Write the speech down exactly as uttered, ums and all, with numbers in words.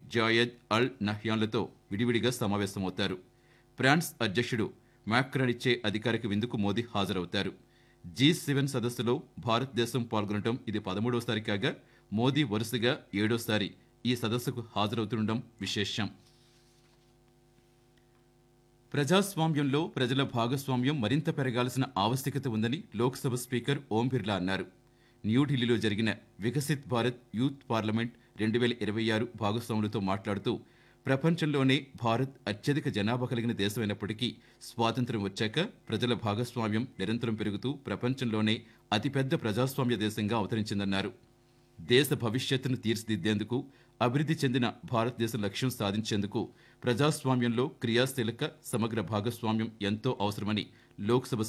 జాయద్ అల్ నహ్యాన్లతో విడివిడిగా సమావేశమవుతారు. ఫ్రాన్స్ అధ్యక్షుడు మాక్రాన్ ఇచ్చే అధికారిక విందుకు మోదీ హాజరవుతారు. జీ సెవెన్ సదస్సులో భారతదేశం పాల్గొనడం ఇది పదమూడవసారి కాగా మోదీ వరుసగా ఏడోసారి ఈ సదస్సుకు హాజరవుతుండడం విశేషం. ప్రజాస్వామ్యంలో ప్రజల భాగస్వామ్యం మరింత పెరగాల్సిన ఆవశ్యకత ఉందని లోక్సభ స్పీకర్ ఓం బిర్లా అన్నారు. న్యూఢిల్లీలో జరిగిన వికసిత్ భారత్ యూత్ పార్లమెంట్ రెండు వేల ఇరవై ఆరు భాగస్వాములతో మాట్లాడుతూ ప్రపంచంలోనే భారత్ అత్యధిక జనాభా కలిగిన దేశమైనప్పటికీ స్వాతంత్ర్యం వచ్చాక ప్రజల భాగస్వామ్యం నిరంతరం పెరుగుతూ ప్రపంచంలోనే అతిపెద్ద ప్రజాస్వామ్య దేశంగా అవతరించిందన్నారు. దేశ భవిష్యత్తును తీర్చిదిద్దేందుకు అభివృద్ధి చెందిన భారతదేశ లక్ష్యం సాధించేందుకు ప్రజాస్వామ్యంలో క్రియాశీలక సమగ్ర భాగస్వామ్యం ఎంతో అవసరమని లోక్సభ